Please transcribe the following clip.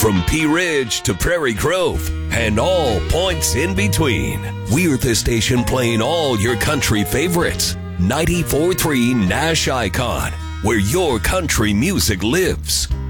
From Pea Ridge to Prairie Grove and all points in between, we're the station playing all your country favorites. 94.3 Nash Icon, where your country music lives.